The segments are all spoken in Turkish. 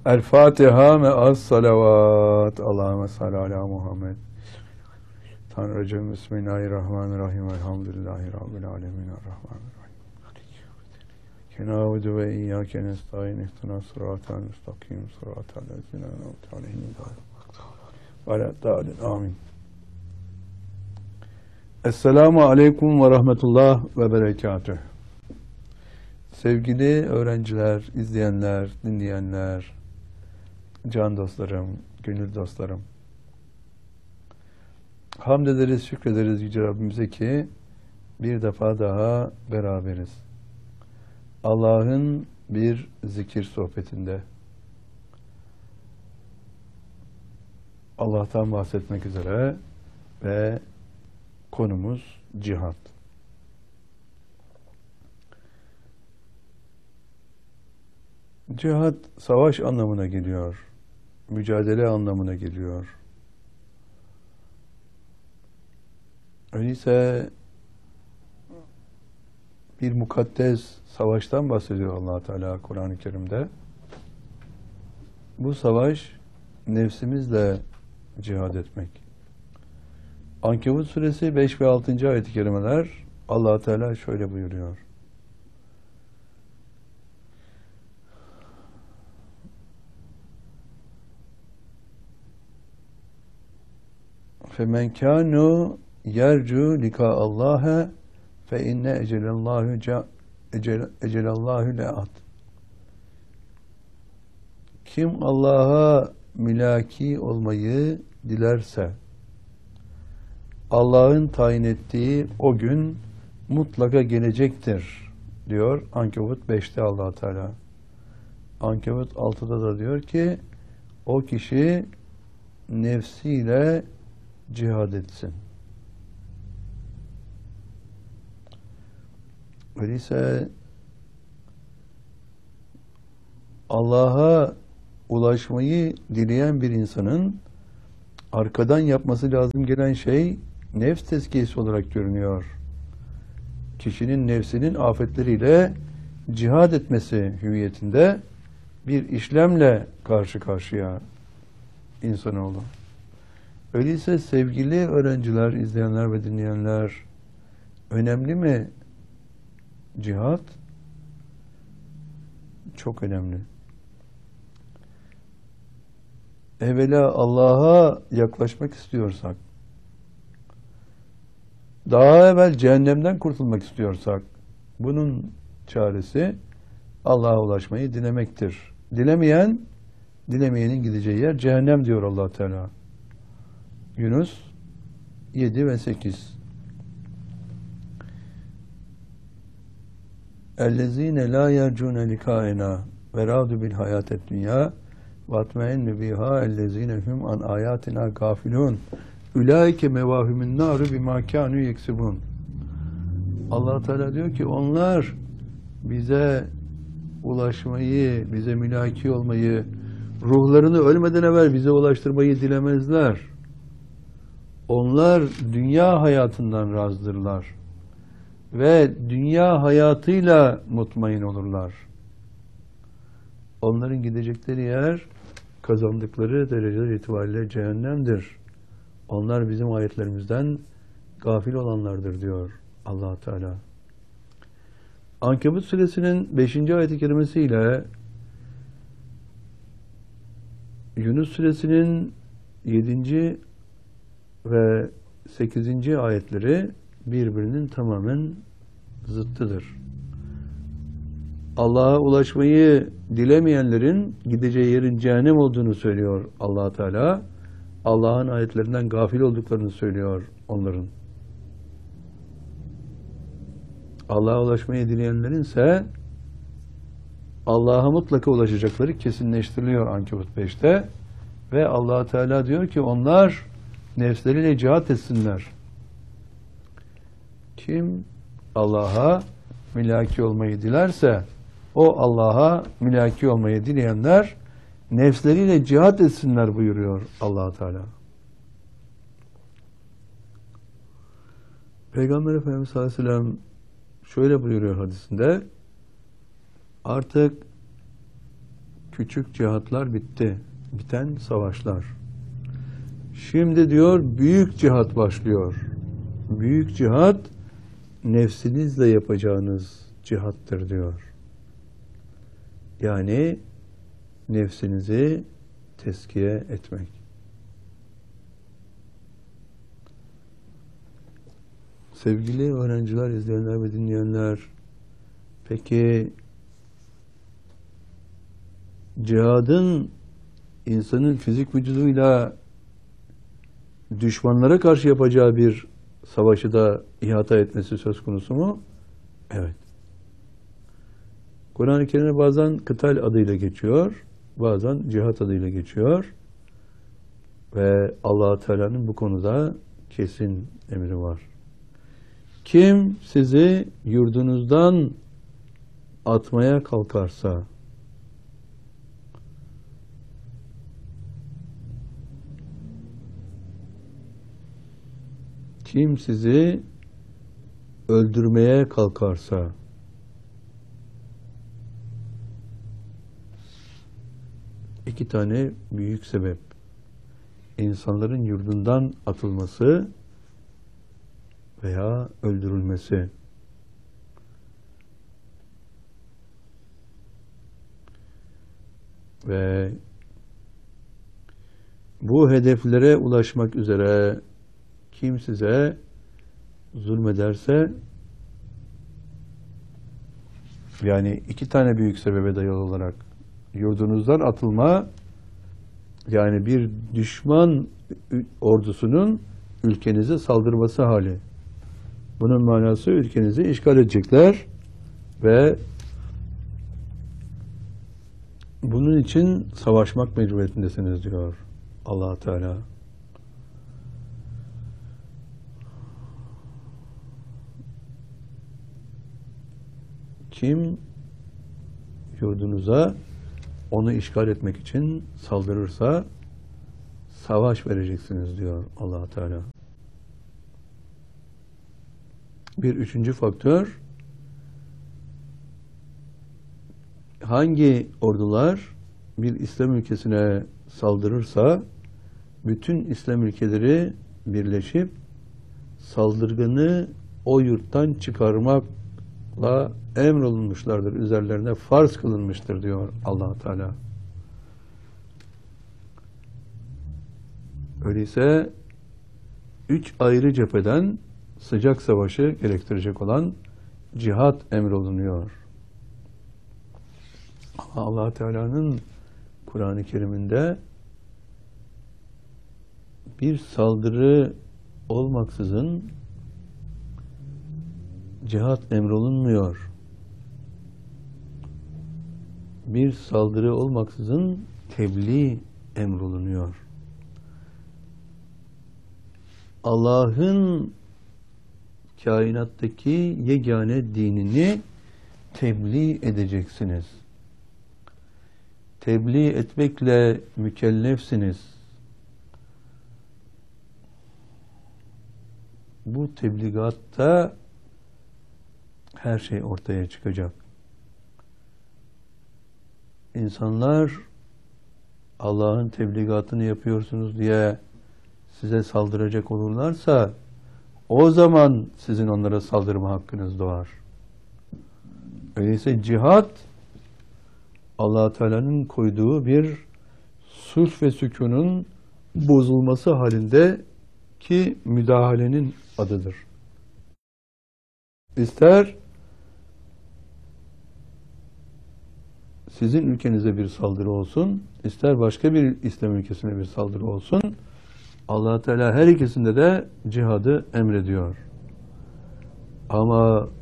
El Fatiha me'as salavat. Allahümme salli ala Muhammed. Tanrıcığım Bismillahirrahmanirrahim. Elhamdülillahi Rabbil alemin. Errahmanirrahim. Kenâvudu ve iyyâke nestaîn. İhtina sıratal müstakim. Sıratal lezîne en'amte aleyhim. Ve leddâlin. Amin. Esselamu aleyküm ve rahmetullah ve berekatüh. Sevgili öğrenciler, izleyenler, dinleyenler, can dostlarım, gönül dostlarım. Hamd ederiz, şükrederiz Yüce Rabbimize ki bir defa daha beraberiz. Allah'ın bir zikir sohbetinde Allah'tan bahsetmek üzere ve konumuz cihat. Cihat savaş anlamına geliyor. Mücadele anlamına geliyor. Öyleyse bir mukaddes savaştan bahsediyor Allah Teala Kur'an-ı Kerim'de. Bu savaş nefsimizle cihad etmek. Ankebut suresi 5 ve 6. ayet-i kerimeler Allah Teala şöyle buyuruyor. فَمَنْ كَانُوا يَرْجُوا لِقَاءَ اللّٰهَ فَاِنَّ اَجَلَ اللّٰهُ لَآتٍ. Kim Allah'a mülaki olmayı dilerse Allah'ın tayin ettiği o gün mutlaka gelecektir diyor Ankebut 5'te Allah Teala. Ankebut 6'da da diyor ki o kişi nefsiyle cihad etsin. Öyleyse Allah'a ulaşmayı dileyen bir insanın arkadan yapması lazım gelen şey nefs tezkiyesi olarak görünüyor. Kişinin nefsinin afetleriyle cihad etmesi hüviyetinde bir işlemle karşı karşıya insanoğlu. Öyleyse sevgili öğrenciler, izleyenler ve dinleyenler, önemli mi cihat? Çok önemli. Evvela Allah'a yaklaşmak istiyorsak, daha evvel cehennemden kurtulmak istiyorsak, bunun çaresi Allah'a ulaşmayı dilemektir. Dilemeyenin gideceği yer cehennem diyor Allah Teala. Yunus 7 ve 8. اَلَّذ۪ينَ لَا يَرْجُونَ لِقَائِنَا وَرَادُوا بِالْحَيَاةِ الدُّنْيَا وَاتْمَئِنُّ بِهَا اَلَّذ۪ينَ هُمْ عَنْ آيَاتِنَا غَافِلُونَ اُولَٰئِكَ مَوَاهُمُ النَّارُ بِمَا كَانُوا يَكْسِبُونَ. Allah Teala diyor ki onlar bize ulaşmayı, bize mülaki olmayı, ruhlarını ölmeden evvel bize ulaştırmayı dilemezler. Onlar dünya hayatından razdırlar ve dünya hayatıyla mutmain olurlar. Onların gidecekleri yer, kazandıkları dereceler itibariyle cehennemdir. Onlar bizim ayetlerimizden gafil olanlardır diyor Allah Teala. Ankebut suresinin 5. ayet-i kerimesiyle Yunus suresinin 7. ve 8. ayetleri birbirinin tamamen zıttıdır. Allah'a ulaşmayı dilemeyenlerin gideceği yerin cehennem olduğunu söylüyor Allah Teala. Allah'ın ayetlerinden gafil olduklarını söylüyor onların. Allah'a ulaşmayı dileyenlerin ise Allah'a mutlaka ulaşacakları kesinleştiriliyor Ankebut 5'te ve Allah Teala diyor ki onlar nefsleriyle cihat etsinler. Kim Allah'a mülaki olmayı dilerse o Allah'a mülaki olmayı dileyenler nefsleriyle cihat etsinler buyuruyor Allah Teala. Peygamber Efendimiz sallallahu aleyhi ve sellem şöyle buyuruyor hadisinde: artık küçük cihatlar bitti. Biten savaşlar. Şimdi diyor büyük cihat başlıyor. Büyük cihat nefsinizle yapacağınız cihattır diyor. Yani nefsinizi tezkiye etmek. Sevgili öğrenciler, izleyenler ve dinleyenler, peki cihadın insanın fizik vücuduyla düşmanlara karşı yapacağı bir savaşı da ihata etmesi söz konusu mu? Evet. Kur'an-ı Kerim'de bazen kıtal adıyla geçiyor, bazen cihat adıyla geçiyor ve Allah Teala'nın bu konuda kesin emri var. Kim sizi yurdunuzdan atmaya kalkarsa, kim sizi öldürmeye kalkarsa, iki tane büyük sebep. İnsanların yurdundan atılması veya öldürülmesi. Ve bu hedeflere ulaşmak üzere kim size zulmederse, yani iki tane büyük sebebe dayalı olarak yurdunuzdan atılma, yani bir düşman ordusunun ülkenize saldırması hali. Bunun manası ülkenizi işgal edecekler ve bunun için savaşmak mecburiyetindesiniz diyor Allah Teala. Kim yurdunuza onu işgal etmek için saldırırsa savaş vereceksiniz diyor Allah Teala. Bir üçüncü faktör, hangi ordular bir İslam ülkesine saldırırsa bütün İslam ülkeleri birleşip saldırganı o yurttan çıkarmakla emrolunmuşlardır. Üzerlerine farz kılınmıştır diyor Allah Teala. Öyleyse üç ayrı cepheden sıcak savaşı gerektirecek olan cihat emrolunuyor. Ama Allah Teala'nın Kur'an-ı Kerim'inde bir saldırı olmaksızın cihat emrolunmuyor. Bir saldırı olmaksızın tebliğ emrolunuyor. Allah'ın kainattaki yegane dinini tebliğ edeceksiniz. Tebliğ etmekle mükellefsiniz. Bu tebligatta her şey ortaya çıkacak. İnsanlar Allah'ın tebligatını yapıyorsunuz diye size saldıracak olurlarsa o zaman sizin onlara saldırma hakkınız doğar. Öyleyse cihat Allah Teala'nın koyduğu bir sulh ve sükunun bozulması halindeki müdahalenin adıdır. İster sizin ülkenize bir saldırı olsun, ister başka bir İslam ülkesine bir saldırı olsun, Allah Teala her ikisinde de cihadı emrediyor. Ama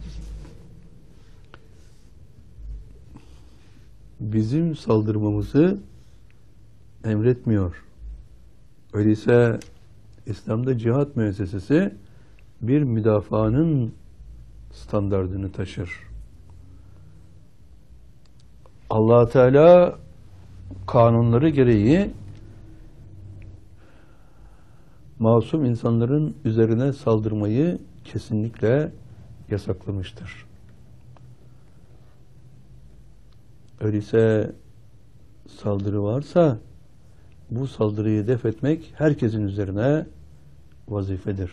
bizim saldırmamızı emretmiyor. Öyleyse İslam'da cihat müessesesi bir müdafaanın standardını taşır. Allah Teala kanunları gereği masum insanların üzerine saldırmayı kesinlikle yasaklamıştır. Öyleyse saldırı varsa bu saldırıyı def etmek herkesin üzerine vazifedir.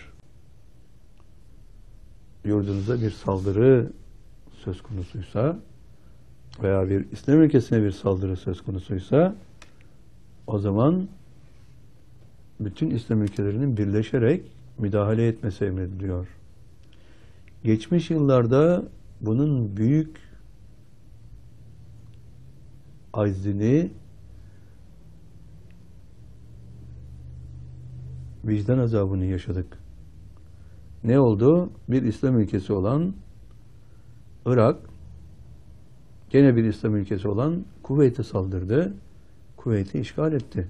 Yurdunuza bir saldırı söz konusuysa veya bir İslam ülkesine bir saldırı söz konusuysa o zaman bütün İslam ülkelerinin birleşerek müdahale etmesi emrediliyor. Geçmiş yıllarda bunun büyük aczini, vicdan azabını yaşadık. Ne oldu? Bir İslam ülkesi olan Irak, gene bir İslam ülkesi olan Kuveyt'e saldırdı. Kuveyt'i işgal etti.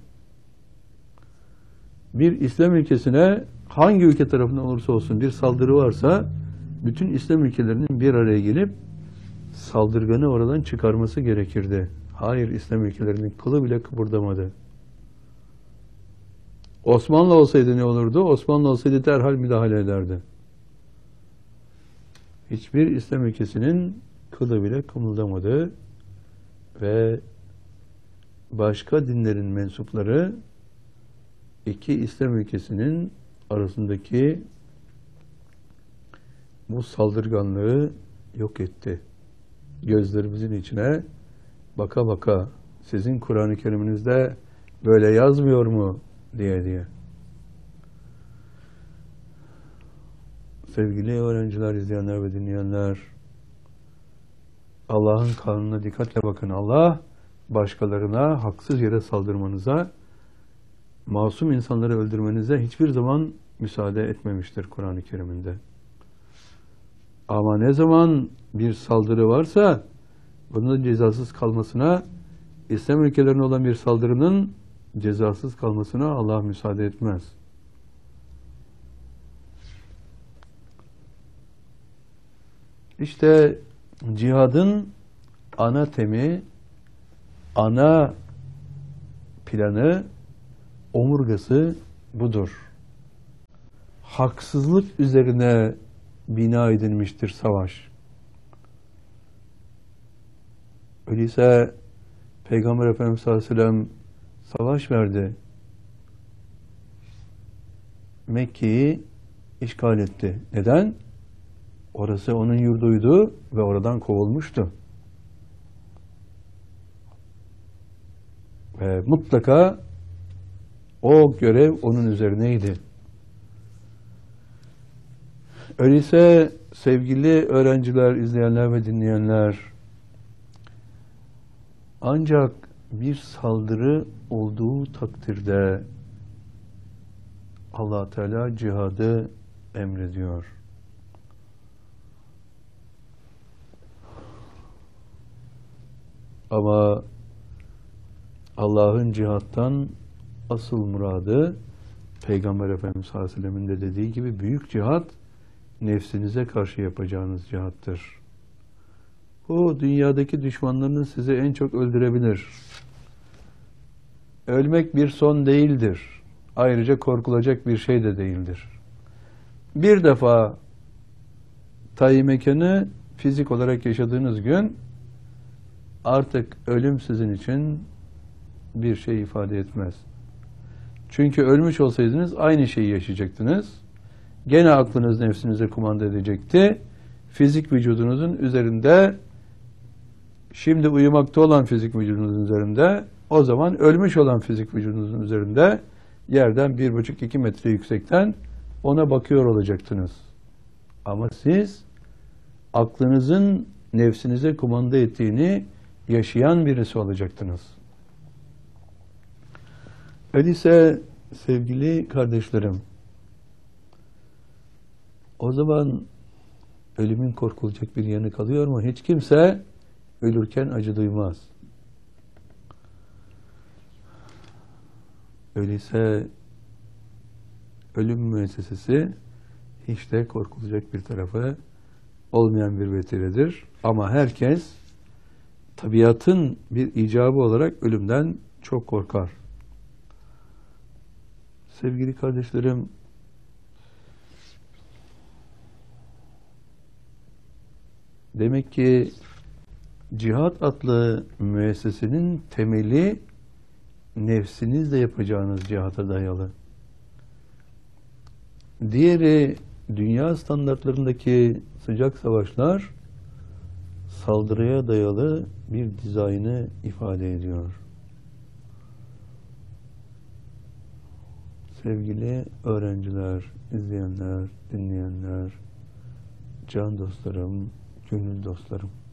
Bir İslam ülkesine hangi ülke tarafından olursa olsun bir saldırı varsa bütün İslam ülkelerinin bir araya gelip saldırganı oradan çıkarması gerekirdi. Hayır, İslam ülkelerinin kılı bile kıpırdamadı. Osmanlı olsaydı ne olurdu? Osmanlı olsaydı derhal müdahale ederdi. Hiçbir İslam ülkesinin kılı bile kımıldamadı ve başka dinlerin mensupları iki İslam ülkesinin arasındaki bu saldırganlığı yok etti. Gözlerimizin içine baka baka sizin Kur'an-ı Kerim'inizde böyle yazmıyor mu diye. Sevgili öğrenciler, izleyenler ve dinleyenler, Allah'ın kanununa dikkatle bakın. Allah başkalarına haksız yere saldırmanıza, masum insanları öldürmenize hiçbir zaman müsaade etmemiştir Kur'an-ı Kerim'inde. Ama ne zaman bir saldırı varsa bunun cezasız kalmasına, İslam ülkelerine olan bir saldırının cezasız kalmasına Allah müsaade etmez. İşte cihadın ana temi, ana planı, omurgası budur. Haksızlık üzerine bina edilmiştir savaş. Öyleyse Peygamber Efendimiz sallallahu aleyhi ve sellem savaş verdi. Mekke'yi işgal etti. Neden? Orası onun yurduydu ve oradan kovulmuştu. Ve mutlaka o görev onun üzerineydi. Öyleyse sevgili öğrenciler, izleyenler ve dinleyenler, ancak bir saldırı olduğu takdirde Allah Teala cihadı emrediyor. Ama Allah'ın cihattan asıl muradı Peygamber Efendimiz sallallahu aleyhi ve sellem'in de dediği gibi büyük cihat nefsinize karşı yapacağınız cihattır. O dünyadaki düşmanlarınız sizi en çok öldürebilir. Ölmek bir son değildir. Ayrıca korkulacak bir şey de değildir. Bir defa tayyi mekanı fizik olarak yaşadığınız gün artık ölüm sizin için bir şey ifade etmez. Çünkü ölmüş olsaydınız aynı şeyi yaşayacaktınız. Gene aklınız nefsinize kumanda edecekti. Fizik vücudunuzun üzerinde, şimdi uyumakta olan fizik vücudunuzun üzerinde, o zaman ölmüş olan fizik vücudunuzun üzerinde yerden 1,5-2 metre yüksekten ona bakıyor olacaktınız. Ama siz aklınızın nefsinize kumanda ettiğini yaşayan birisi olacaktınız. Öyleyse sevgili kardeşlerim, o zaman ölümün korkulacak bir yanı kalıyor mu? Hiç kimse ölürken acı duymaz. Öyleyse ölüm müessesesi hiç de korkulacak bir tarafı olmayan bir vetiredir. Ama herkes tabiatın bir icabı olarak ölümden çok korkar. Sevgili kardeşlerim, demek ki Cihat adlı müessesenin temeli nefsinizle yapacağınız cihata dayalı. Diğeri dünya standartlarındaki sıcak savaşlar saldırıya dayalı bir dizaynı ifade ediyor. Sevgili öğrenciler, izleyenler, dinleyenler, can dostlarım, gönül dostlarım.